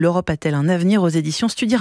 L'Europe a-t-elle un avenir aux éditions Studirama ?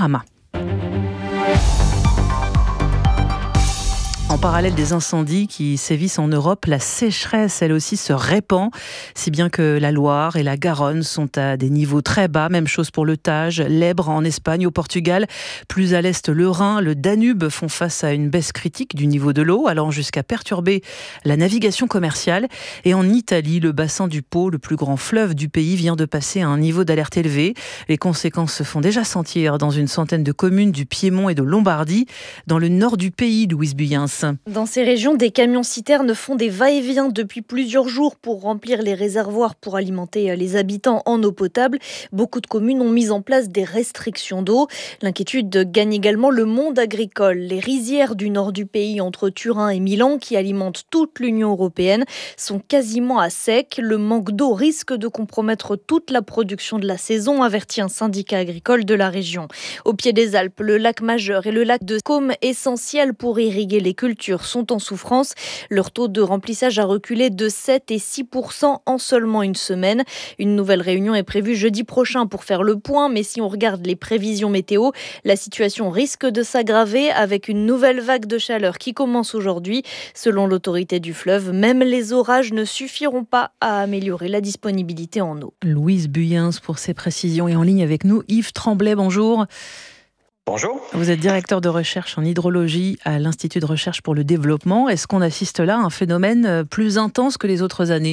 En parallèle des incendies qui sévissent en Europe, la sécheresse, elle aussi, se répand, si bien que la Loire et la Garonne sont à des niveaux très bas. Même chose pour le Tage, l'Èbre en Espagne, au Portugal. Plus à l'est, le Rhin, le Danube font face à une baisse critique du niveau de l'eau, allant jusqu'à perturber la navigation commerciale. Et en Italie, le bassin du Pô, le plus grand fleuve du pays, vient de passer à un niveau d'alerte élevé. Les conséquences se font déjà sentir dans une centaine de communes du Piémont et de Lombardie, dans le nord du pays, Louise Buyens. Dans ces régions, des camions-citernes font des va-et-vient depuis plusieurs jours pour remplir les réservoirs pour alimenter les habitants en eau potable. Beaucoup de communes ont mis en place des restrictions d'eau. L'inquiétude gagne également le monde agricole. Les rizières du nord du pays, entre Turin et Milan, qui alimentent toute l'Union européenne, sont quasiment à sec. Le manque d'eau risque de compromettre toute la production de la saison, avertit un syndicat agricole de la région. Au pied des Alpes, le lac Majeur et le lac de Caume, essentiels pour irriguer les cultures, sont en souffrance. Leur taux de remplissage a reculé de 7 et 6% en seulement une semaine. Une nouvelle réunion est prévue jeudi prochain pour faire le point, mais si on regarde les prévisions météo, la situation risque de s'aggraver avec une nouvelle vague de chaleur qui commence aujourd'hui. Selon l'autorité du fleuve, même les orages ne suffiront pas à améliorer la disponibilité en eau. Louise Buyens pour ces précisions. Et en ligne avec nous, Yves Tremblay, bonjour. Bonjour. Vous êtes directeur de recherche en hydrologie à l'Institut de recherche pour le développement. Est-ce qu'on assiste là à un phénomène plus intense que les autres années ?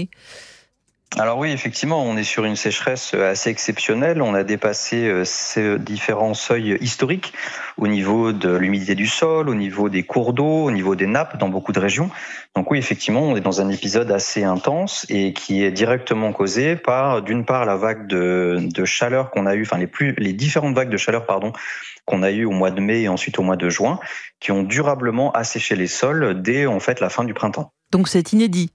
Alors oui, effectivement, on est sur une sécheresse assez exceptionnelle. On a dépassé ces différents seuils historiques au niveau de l'humidité du sol, au niveau des cours d'eau, au niveau des nappes dans beaucoup de régions. Donc oui, effectivement, on est dans un épisode assez intense et qui est directement causé par, d'une part, la vague de chaleur qu'on a eue, enfin les différentes vagues de chaleur, qu'on a eues au mois de mai et ensuite au mois de juin, qui ont durablement asséché les sols dès en fait la fin du printemps. Donc c'est inédit.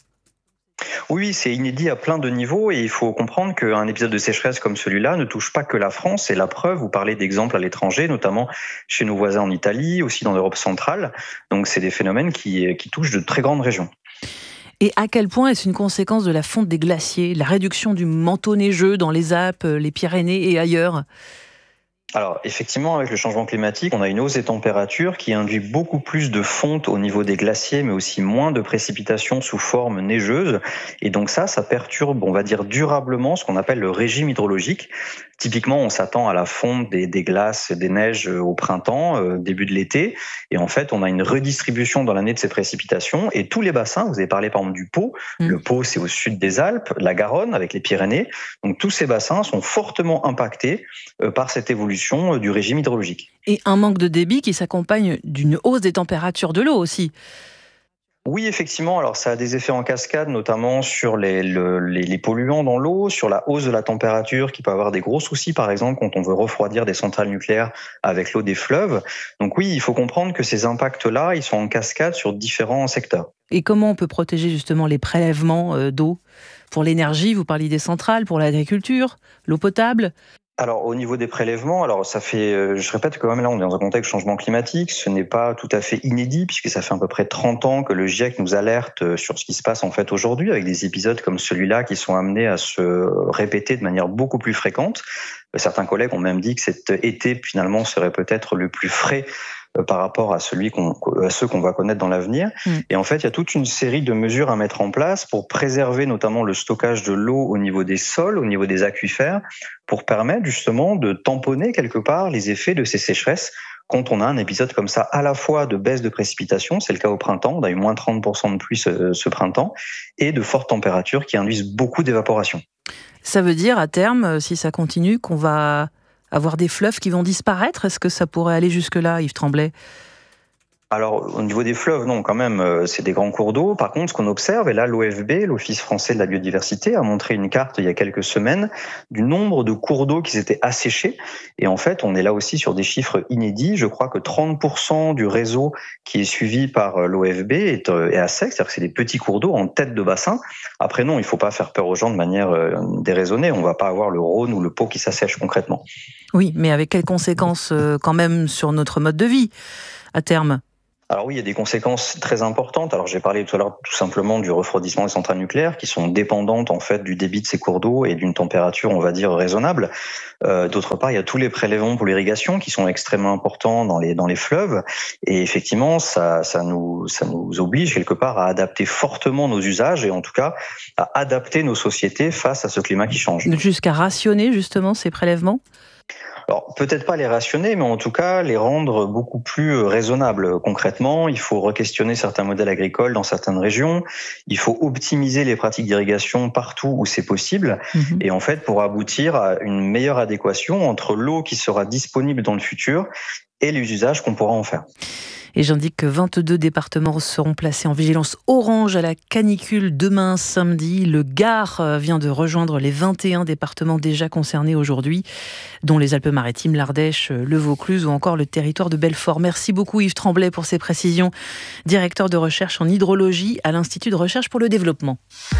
Oui, c'est inédit à plein de niveaux et il faut comprendre qu'un épisode de sécheresse comme celui-là ne touche pas que la France. C'est la preuve, vous parlez d'exemples à l'étranger, notamment chez nos voisins en Italie, aussi dans l'Europe centrale. Donc c'est des phénomènes qui touchent de très grandes régions. Et à quel point est-ce une conséquence de la fonte des glaciers, la réduction du manteau neigeux dans les Alpes, les Pyrénées et ailleurs ? Alors effectivement, avec le changement climatique, on a une hausse des températures qui induit beaucoup plus de fonte au niveau des glaciers, mais aussi moins de précipitations sous forme neigeuse. Et donc ça perturbe, on va dire durablement, ce qu'on appelle le régime hydrologique. Typiquement, on s'attend à la fonte des glaces, des neiges au printemps, début de l'été. Et en fait, on a une redistribution dans l'année de ces précipitations. Et tous les bassins, vous avez parlé par exemple du Pô. Le Pô, c'est au sud des Alpes, la Garonne avec les Pyrénées. Donc tous ces bassins sont fortement impactés par cette évolution du régime hydrologique. Et un manque de débit qui s'accompagne d'une hausse des températures de l'eau aussi. Oui, effectivement. Alors, ça a des effets en cascade, notamment sur les polluants dans l'eau, sur la hausse de la température, qui peut avoir des gros soucis, par exemple, quand on veut refroidir des centrales nucléaires avec l'eau des fleuves. Donc oui, il faut comprendre que ces impacts-là, ils sont en cascade sur différents secteurs. Et comment on peut protéger justement les prélèvements d'eau ? Pour l'énergie, vous parliez des centrales, pour l'agriculture, l'eau potable ? Alors au niveau des prélèvements, alors ça fait, je répète quand même là on est dans un contexte de changement climatique, ce n'est pas tout à fait inédit puisque ça fait à peu près 30 ans que le GIEC nous alerte sur ce qui se passe en fait aujourd'hui avec des épisodes comme celui-là qui sont amenés à se répéter de manière beaucoup plus fréquente. Certains collègues ont même dit que cet été finalement serait peut-être le plus frais par rapport à ceux qu'on va connaître dans l'avenir. Et en fait, il y a toute une série de mesures à mettre en place pour préserver notamment le stockage de l'eau au niveau des sols, au niveau des aquifères, pour permettre justement de tamponner quelque part les effets de ces sécheresses quand on a un épisode comme ça, à la fois de baisse de précipitations, c'est le cas au printemps, on a eu moins 30% de pluie ce printemps, et de fortes températures qui induisent beaucoup d'évaporation. Ça veut dire à terme, si ça continue, qu'on va avoir des fleuves qui vont disparaître ? Est-ce que ça pourrait aller jusque-là, Yves Tremblay ? Alors, au niveau des fleuves, non, quand même, c'est des grands cours d'eau. Par contre, ce qu'on observe, et là, l'OFB, l'Office français de la biodiversité, a montré une carte il y a quelques semaines du nombre de cours d'eau qui s'étaient asséchés. Et en fait, on est là aussi sur des chiffres inédits. Je crois que 30% du réseau qui est suivi par l'OFB est à sec, c'est-à-dire que c'est des petits cours d'eau en tête de bassin. Après, non, il ne faut pas faire peur aux gens de manière déraisonnée. On ne va pas avoir le Rhône ou le Pô qui s'assèchent concrètement. Oui, mais avec quelles conséquences quand même sur notre mode de vie à terme ? Alors oui, il y a des conséquences très importantes. Alors j'ai parlé tout à l'heure tout simplement du refroidissement des centrales nucléaires qui sont dépendantes en fait du débit de ces cours d'eau et d'une température, on va dire, raisonnable. D'autre part, il y a tous les prélèvements pour l'irrigation qui sont extrêmement importants dans les fleuves. Et effectivement, ça nous oblige quelque part à adapter fortement nos usages et en tout cas à adapter nos sociétés face à ce climat qui change. Jusqu'à rationner justement ces prélèvements ? Alors, peut-être pas les rationner, mais en tout cas, les rendre beaucoup plus raisonnables. Concrètement, il faut re-questionner certains modèles agricoles dans certaines régions. Il faut optimiser les pratiques d'irrigation partout où c'est possible. Et en fait, pour aboutir à une meilleure adéquation entre l'eau qui sera disponible dans le futur et les usages qu'on pourra en faire. Et j'indique que 22 départements seront placés en vigilance orange à la canicule demain samedi. Le Gard vient de rejoindre les 21 départements déjà concernés aujourd'hui, dont les Alpes-Maritimes, l'Ardèche, le Vaucluse ou encore le territoire de Belfort. Merci beaucoup Yves Tremblay pour ces précisions. Directeur de recherche en hydrologie à l'Institut de recherche pour le développement.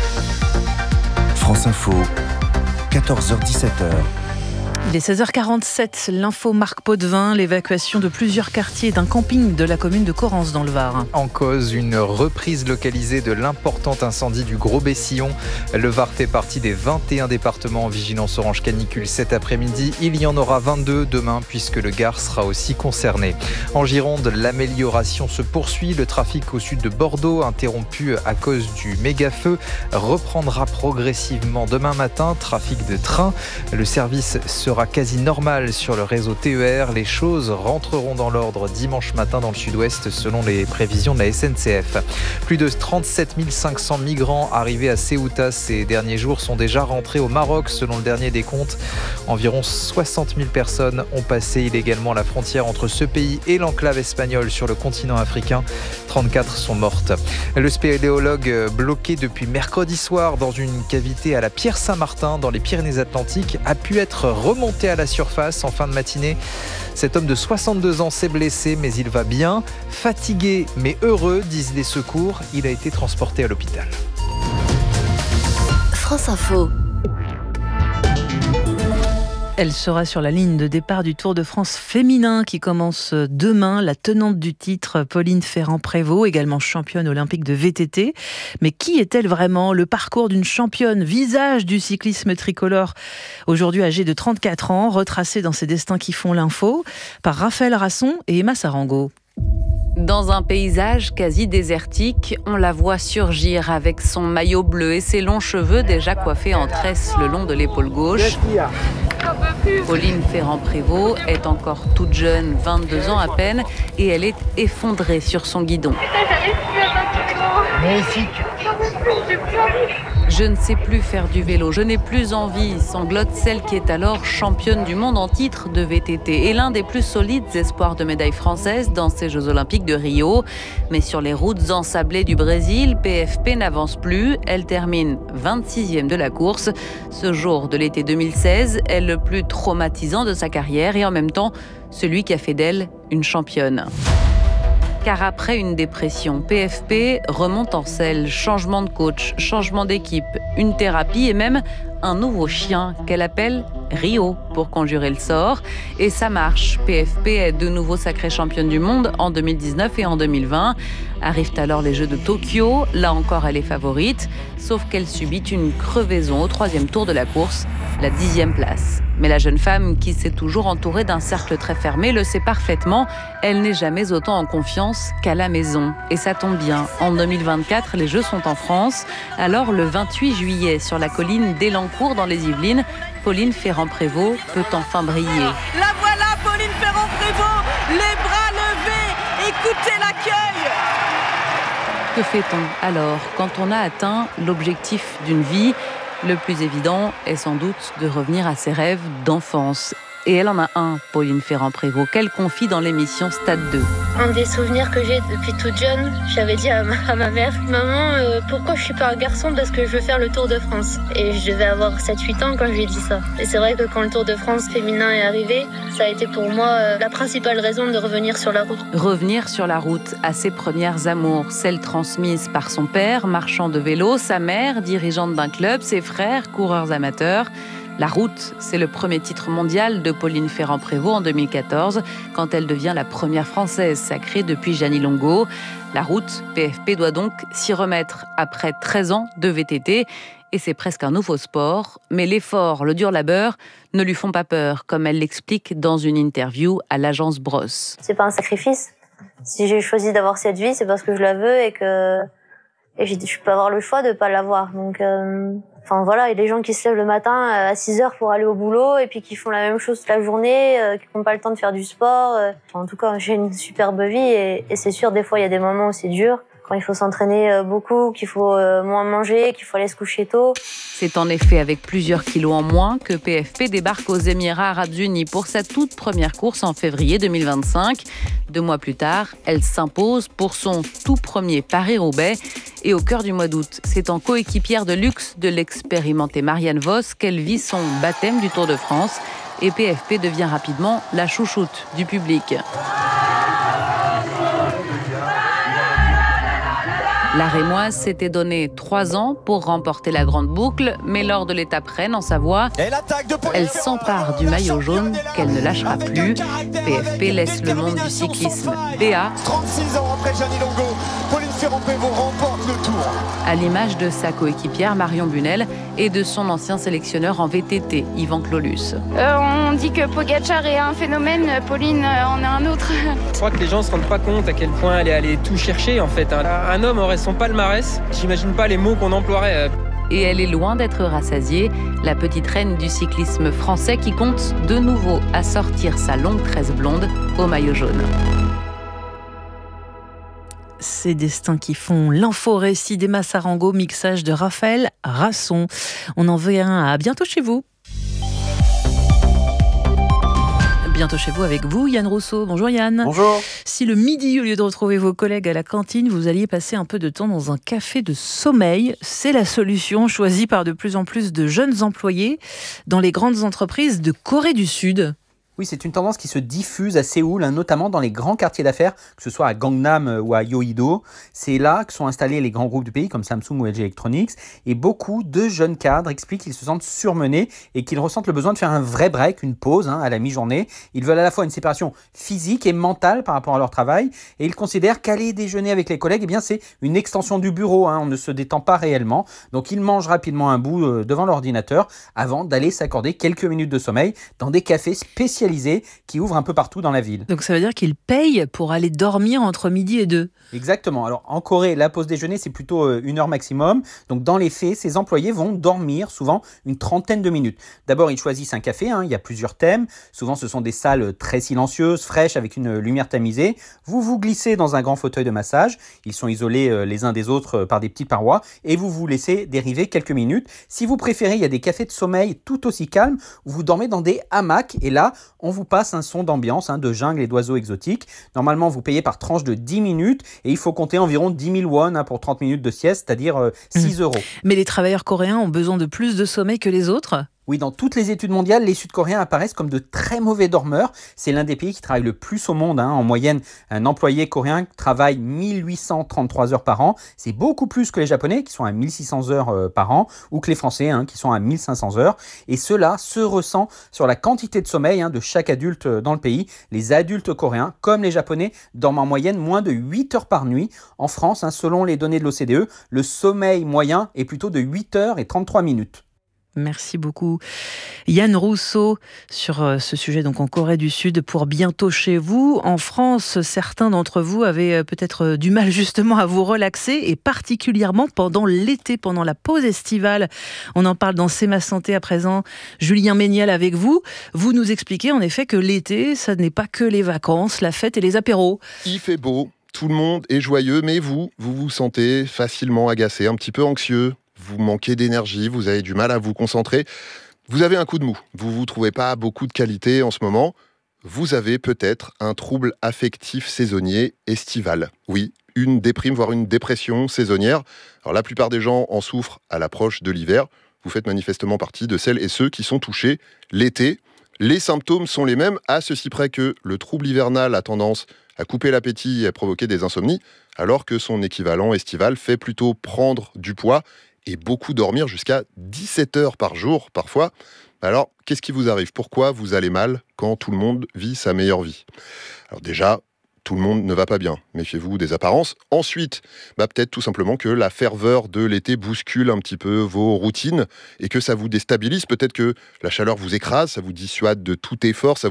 France Info, 14h-17h. Il est 16h47, l'info Marc Potvin, l'évacuation de plusieurs quartiers d'un camping de la commune de Correns dans le Var. En cause, une reprise localisée de l'important incendie du Gros Bessillon. Le Var fait partie des 21 départements en vigilance orange canicule cet après-midi. Il y en aura 22 demain puisque le Gard sera aussi concerné. En Gironde, l'amélioration se poursuit. Le trafic au sud de Bordeaux, interrompu à cause du méga-feu, reprendra progressivement demain matin. Trafic de train. Le service sera quasi normal sur le réseau TER. Les choses rentreront dans l'ordre dimanche matin dans le sud-ouest selon les prévisions de la SNCF. Plus de 37 500 migrants arrivés à Ceuta ces derniers jours sont déjà rentrés au Maroc selon le dernier décompte. Environ 60 000 personnes ont passé illégalement la frontière entre ce pays et l'enclave espagnole sur le continent africain. 34 sont mortes. Le spéléologue bloqué depuis mercredi soir dans une cavité à la Pierre Saint-Martin dans les Pyrénées-Atlantiques a pu être remonté à la surface en fin de matinée. Cet homme de 62 ans s'est blessé, mais il va bien. Fatigué, mais heureux, disent les secours. Il a été transporté à l'hôpital. France Info. Elle sera sur la ligne de départ du Tour de France féminin qui commence demain. La tenante du titre, Pauline Ferrand-Prévot, également championne olympique de VTT. Mais qui est-elle vraiment ? Le parcours d'une championne, visage du cyclisme tricolore, aujourd'hui âgée de 34 ans, retracé dans ses destins qui font l'info, par Raphaël Rasson et Emma Sarango. Dans un paysage quasi désertique, on la voit surgir avec son maillot bleu et ses longs cheveux déjà coiffés en tresse le long de l'épaule gauche. Pauline Ferrand-Prévôt est encore toute jeune, 22 ans à peine, et elle est effondrée sur son guidon. Je ne sais plus faire du vélo, je n'ai plus envie, sanglote celle qui est alors championne du monde en titre de VTT et l'un des plus solides espoirs de médaille française dans ces Jeux Olympiques de Rio. Mais sur les routes ensablées du Brésil, PFP n'avance plus. Elle termine 26e de la course. Ce jour de l'été 2016 est le plus traumatisant de sa carrière et en même temps celui qui a fait d'elle une championne. Car après une dépression, PFP remonte en selle, changement de coach, changement d'équipe, une thérapie et même un nouveau chien qu'elle appelle Rio pour conjurer le sort. Et ça marche. PFP est de nouveau sacrée championne du monde en 2019 et en 2020. Arrivent alors les Jeux de Tokyo. Là encore, elle est favorite. Sauf qu'elle subit une crevaison au 3e tour de la course, la 10e place. Mais la jeune femme, qui s'est toujours entourée d'un cercle très fermé, le sait parfaitement. Elle n'est jamais autant en confiance qu'à la maison. Et ça tombe bien. En 2024, les Jeux sont en France. Alors, le 28 juillet, sur la colline d'Élancourt, dans les Yvelines, Pauline Ferrand-Prévôt peut enfin briller. La voilà, Pauline Ferrand-Prévôt, les bras levés, écoutez l'accueil. Que fait-on alors quand on a atteint l'objectif d'une vie ? Le plus évident est sans doute de revenir à ses rêves d'enfance. Et elle en a un, Pauline Ferrand-Prévôt, qu'elle confie dans l'émission Stade 2. Un des souvenirs que j'ai depuis toute jeune, j'avais dit à ma mère, « Maman, pourquoi je suis pas un garçon ? Parce que je veux faire le Tour de France. » Et je devais avoir 7-8 ans quand je lui ai dit ça. Et c'est vrai que quand le Tour de France féminin est arrivé, ça a été pour moi la principale raison de revenir sur la route. Revenir sur la route à ses premières amours, celles transmises par son père, marchand de vélo, sa mère, dirigeante d'un club, ses frères, coureurs amateurs. La route, c'est le premier titre mondial de Pauline Ferrand-Prévot en 2014, quand elle devient la première Française sacrée depuis Jeannie Longo. La route, PFP doit donc s'y remettre après 13 ans de VTT. Et c'est presque un nouveau sport. Mais l'effort, le dur labeur, ne lui font pas peur, comme elle l'explique dans une interview à l'agence Brosse. C'est pas un sacrifice. Si j'ai choisi d'avoir cette vie, c'est parce que je la veux et je peux avoir le choix de pas l'avoir. Donc, il y a des gens qui se lèvent le matin à 6h pour aller au boulot et puis qui font la même chose toute la journée, qui n'ont pas le temps de faire du sport. En tout cas, j'ai une superbe vie et c'est sûr, des fois, il y a des moments où c'est dur. Quand il faut s'entraîner beaucoup, qu'il faut moins manger, qu'il faut aller se coucher tôt. C'est en effet avec plusieurs kilos en moins que PFP débarque aux Émirats Arabes Unis pour sa toute première course en février 2025. 2 mois plus tard, elle s'impose pour son tout premier Paris-Roubaix. Et au cœur du mois d'août, c'est en coéquipière de luxe de l'expérimentée Marianne Vos qu'elle vit son baptême du Tour de France. Et PFP devient rapidement la chouchoute du public. La Rémoise s'était donné 3 ans pour remporter la grande boucle, mais lors de l'étape Rennes en Savoie, elle s'empare du maillot jaune qu'elle ne lâchera plus. PFP laisse le monde du cyclisme béat. 36 ans après Jeannie Longo, Pauline Ferrand-Prévot remporte le Tour. À l'image de sa coéquipière Marion Bunel et de son ancien sélectionneur en VTT, Yvan Clolus. On dit que Pogacar est un phénomène, Pauline en est un autre. Je crois que les gens ne se rendent pas compte à quel point elle est allée tout chercher en fait. Un homme aurait son palmarès, j'imagine pas les mots qu'on emploierait. Et elle est loin d'être rassasiée, la petite reine du cyclisme français qui compte de nouveau à sortir sa longue tresse blonde au maillot jaune. Ces destins qui font l'info-récit d'Emma Sarango, mixage de Raphaël Rasson. On en veut un à bientôt chez vous. Bientôt chez vous avec vous, Yann Rousseau. Bonjour Yann. Bonjour. Si le midi, au lieu de retrouver vos collègues à la cantine, vous alliez passer un peu de temps dans un café de sommeil, c'est la solution choisie par de plus en plus de jeunes employés dans les grandes entreprises de Corée du Sud. Oui, c'est une tendance qui se diffuse à Séoul, notamment dans les grands quartiers d'affaires, que ce soit à Gangnam ou à Yeouido. C'est là que sont installés les grands groupes du pays, comme Samsung ou LG Electronics. Et beaucoup de jeunes cadres expliquent qu'ils se sentent surmenés et qu'ils ressentent le besoin de faire un vrai break, une pause à la mi-journée. Ils veulent à la fois une séparation physique et mentale par rapport à leur travail. Et ils considèrent qu'aller déjeuner avec les collègues, c'est une extension du bureau. On ne se détend pas réellement. Donc ils mangent rapidement un bout devant l'ordinateur avant d'aller s'accorder quelques minutes de sommeil dans des cafés spécialisés qui ouvrent un peu partout dans la ville. Donc ça veut dire qu'ils payent pour aller dormir entre midi et 2. Exactement. Alors en Corée, la pause déjeuner, c'est plutôt 1 heure maximum. Donc dans les faits, ces employés vont dormir souvent une 30aine de minutes. D'abord, ils choisissent un café. Il y a plusieurs thèmes. Souvent, ce sont des salles très silencieuses, fraîches, avec une lumière tamisée. Vous vous glissez dans un grand fauteuil de massage. Ils sont isolés les uns des autres par des petites parois. Et vous vous laissez dériver quelques minutes. Si vous préférez, il y a des cafés de sommeil tout aussi calmes où vous dormez dans des hamacs. Et là, on vous passe un son d'ambiance, de jungle et d'oiseaux exotiques. Normalement, vous payez par tranche de 10 minutes et il faut compter environ 10 000 won pour 30 minutes de sieste, c'est-à-dire 6 €. Mais les travailleurs coréens ont besoin de plus de sommeil que les autres ? Oui, dans toutes les études mondiales, les Sud-Coréens apparaissent comme de très mauvais dormeurs. C'est l'un des pays qui travaille le plus au monde. En moyenne, un employé coréen travaille 1833 heures par an. C'est beaucoup plus que les Japonais, qui sont à 1600 heures par an, ou que les Français, qui sont à 1500 heures. Et cela se ressent sur la quantité de sommeil de chaque adulte dans le pays. Les adultes coréens, comme les Japonais, dorment en moyenne moins de 8 heures par nuit. En France, selon les données de l'OCDE, le sommeil moyen est plutôt de 8 heures et 33 minutes. Merci beaucoup Yann Rousseau sur ce sujet donc en Corée du Sud pour bientôt chez vous. En France, certains d'entre vous avaient peut-être du mal justement à vous relaxer et particulièrement pendant l'été, pendant la pause estivale. On en parle dans C'est ma santé à présent. Julien Méniel avec vous. Vous nous expliquez en effet que l'été, ça n'est pas que les vacances, la fête et les apéros. Il fait beau, tout le monde est joyeux, mais vous vous sentez facilement agacé, un petit peu anxieux. Vous manquez d'énergie, vous avez du mal à vous concentrer, vous avez un coup de mou, vous ne vous trouvez pas beaucoup de qualité en ce moment, vous avez peut-être un trouble affectif saisonnier estival. Oui, une déprime, voire une dépression saisonnière. Alors la plupart des gens en souffrent à l'approche de l'hiver. Vous faites manifestement partie de celles et ceux qui sont touchés l'été. Les symptômes sont les mêmes, à ceci près que le trouble hivernal a tendance à couper l'appétit et à provoquer des insomnies, alors que son équivalent estival fait plutôt prendre du poids et beaucoup dormir jusqu'à 17 heures par jour parfois. Alors, qu'est-ce qui vous arrive ? Pourquoi vous allez mal quand tout le monde vit sa meilleure vie ? Alors déjà, tout le monde ne va pas bien. Méfiez-vous des apparences. Ensuite, peut-être tout simplement que la ferveur de l'été bouscule un petit peu vos routines et que ça vous déstabilise. Peut-être que la chaleur vous écrase, ça vous dissuade de tout effort, ça